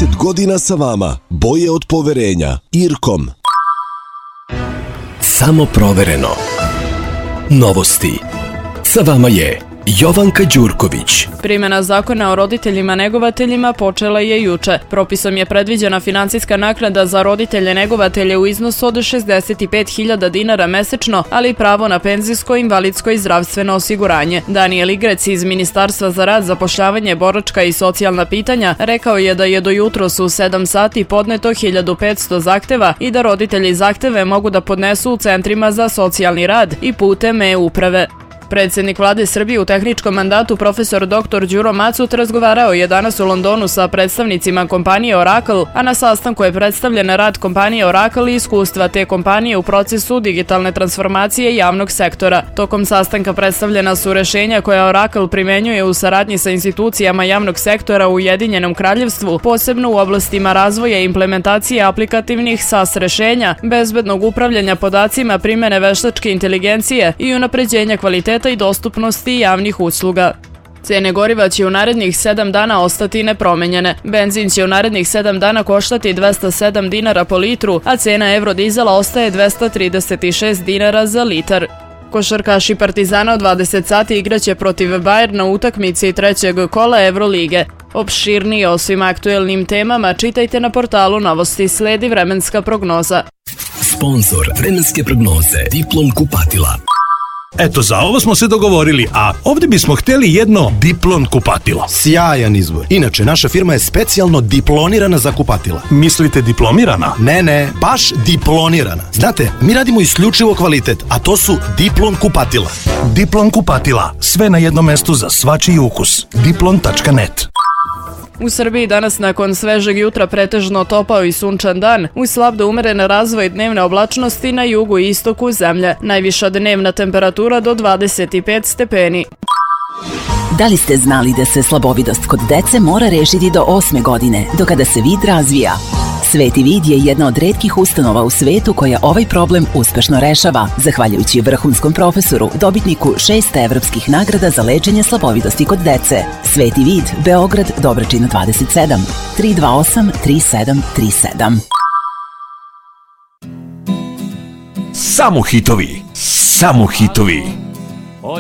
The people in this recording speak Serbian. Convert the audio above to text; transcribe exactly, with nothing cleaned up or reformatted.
trideset godina sa vama. Boje od poverenja. Irkom. Samo provereno. Novosti. Sa vama je Jovanka Đurković. Primjena zakona o roditeljima negovateljima počela je juče. Propisom je predviđena finansijska naknada za roditelje negovatelje u iznosu od šezdeset pet hiljada dinara mesečno, ali i pravo na penzijsko, invalidsko i zdravstveno osiguranje. Daniel Igrec iz Ministarstva za rad, zapošljavanje, boračka i socijalna pitanja rekao je da je do jutros u sedam sati podneto hiljadu petsto zahteva i da roditelji zahteve mogu da podnesu u centrima za socijalni rad i putem e-uprave. Predsjednik vlade Srbije u tehničkom mandatu profesor doktor Đuro Macut razgovarao je danas u Londonu sa predstavnicima kompanije Oracle, a na sastanku je predstavljen rad kompanije Oracle i iskustva te kompanije u procesu digitalne transformacije javnog sektora. Tokom sastanka predstavljena su rešenja koja Oracle primenjuje u saradnji sa institucijama javnog sektora u Ujedinjenom kraljevstvu, posebno u oblastima razvoja i implementacije aplikativnih SaaS rešenja, bezbednog upravljanja podacima, primjene veštačke inteligencije i unapređenja kvaliteta i dostupnosti javnih usluga. Cene goriva će u narednih sedam dana ostati nepromenjene. Benzin će u narednih sedam dana koštati dvesta sedam dinara po litru, a cena eurodizela ostaje dvesta trideset šest dinara za litar. Košarkaši Partizana u dvadeset sati igraće protiv Bayerna u utakmici trećeg kola Evrolige. Opširnije o svim aktuelnim temama čitajte na portalu Novosti. Sledi vremenska prognoza. Sponzor vremenske prognoze Diplom kupatila. Eto, za ovo smo se dogovorili, a ovdje bismo htjeli jedno Diplon kupatilo. Sjajan izbor. Inače, naša firma je specijalno diplonirana za kupatila. Mislite diplomirana? Ne, ne, baš diplonirana. Znate, mi radimo isključivo kvalitet, a to su Diplon kupatila. Diplon kupatila. Sve na jednom mestu za svačiji ukus. diplon tačka net. U Srbiji danas nakon svežeg jutra pretežno topao i sunčan dan, uz slab do umeren razvoj dnevne oblačnosti na jugu i istoku zemlje. Najviša dnevna temperatura do dvadeset pet stepeni. Da li ste znali da se slabovidost kod dece mora rešiti do osme godine, do kada se vid razvija? Sveti vid je jedna od retkih ustanova u svetu koja ovaj problem uspešno rešava, zahvaljujući vrhunskom profesoru, dobitniku šest evropskih nagrada za lečenje slabovidosti kod dece. Sveti vid, Beograd, Dobračina dvadeset sedam, tri dva osam tri sedam tri sedam. Samo hitovi, samo hitovi.